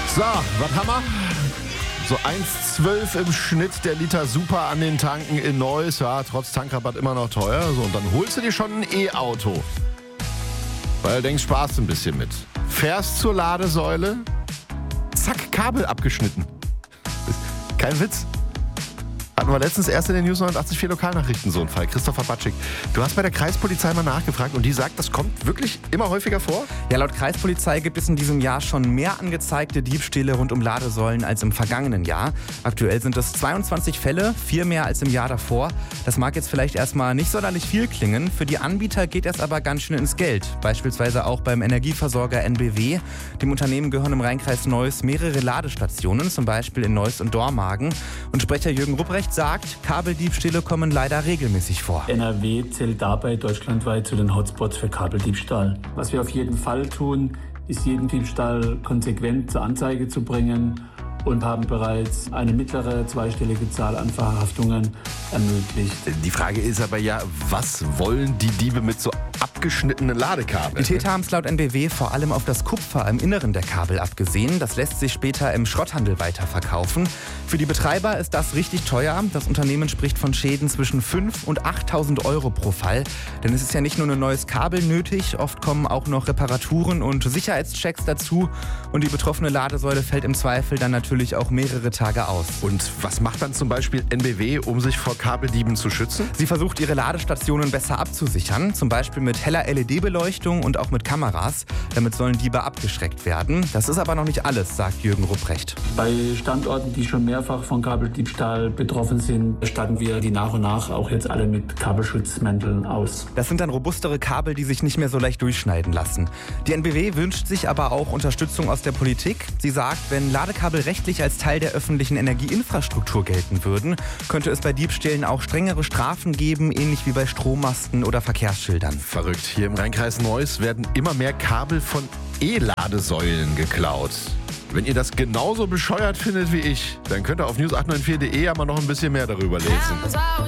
So, was haben wir? So 1,12 im Schnitt der Liter Super an den Tanken in Neuss. Ja, trotz Tankrabatt immer noch teuer. So, und dann holst du dir schon ein E-Auto. Weil du denkst, sparst ein bisschen mit. Fährst zur Ladesäule, zack, Kabel abgeschnitten. Kein Witz. Hatten wir letztens erst in den News 89.4 Lokalnachrichten so einen Fall. Christopher Batschik, du hast bei der Kreispolizei mal nachgefragt und die sagt, das kommt wirklich immer häufiger vor? Ja, laut Kreispolizei gibt es in diesem Jahr schon mehr angezeigte Diebstähle rund um Ladesäulen als im vergangenen Jahr. Aktuell sind es 22 Fälle, 4 mehr als im Jahr davor. Das mag jetzt vielleicht erstmal nicht sonderlich viel klingen. Für die Anbieter geht es aber ganz schön ins Geld. Beispielsweise auch beim Energieversorger NBW. Dem Unternehmen gehören im Rheinkreis Neuss mehrere Ladestationen, zum Beispiel in Neuss und Dormagen. Und Sprecher Jürgen Rupprecht sagt, Kabeldiebstähle kommen leider regelmäßig vor. NRW zählt dabei deutschlandweit zu den Hotspots für Kabeldiebstahl. Was wir auf jeden Fall tun, ist jeden Diebstahl konsequent zur Anzeige zu bringen und haben bereits eine mittlere zweistellige Zahl an Verhaftungen ermöglicht. Die Frage ist aber ja, was wollen die Diebe mit so abgeschnittenen Ladekabeln? Die Täter haben es laut NBW vor allem auf das Kupfer im Inneren der Kabel abgesehen. Das lässt sich später im Schrotthandel weiterverkaufen. Für die Betreiber ist das richtig teuer. Das Unternehmen spricht von Schäden zwischen 5.000 und 8.000 Euro pro Fall. Denn es ist ja nicht nur ein neues Kabel nötig, oft kommen auch noch Reparaturen und Sicherheitschecks dazu. Und die betroffene Ladesäule fällt im Zweifel dann natürlich auch mehrere Tage aus. Und was macht dann zum Beispiel NBW, um sich vor Kabeldieben zu schützen? Sie versucht, ihre Ladestationen besser abzusichern, zum Beispiel mit heller LED-Beleuchtung und auch mit Kameras. Damit sollen Diebe abgeschreckt werden. Das ist aber noch nicht alles, sagt Jürgen Rupprecht. Bei Standorten, die schon mehrfach von Kabeldiebstahl betroffen sind, statten wir die nach und nach auch jetzt alle mit Kabelschutzmänteln aus. Das sind dann robustere Kabel, die sich nicht mehr so leicht durchschneiden lassen. Die NBW wünscht sich aber auch Unterstützung aus der Politik. Sie sagt, wenn Ladekabel rechtlich als Teil der öffentlichen Energieinfrastruktur gelten würden, könnte es bei Diebstählen auch strengere Strafen geben, ähnlich wie bei Strommasten oder Verkehrsschildern. Verrückt. Hier im Rheinkreis Neuss werden immer mehr Kabel von E-Ladesäulen geklaut. Wenn ihr das genauso bescheuert findet wie ich, dann könnt ihr auf news894.de ja mal noch ein bisschen mehr darüber lesen.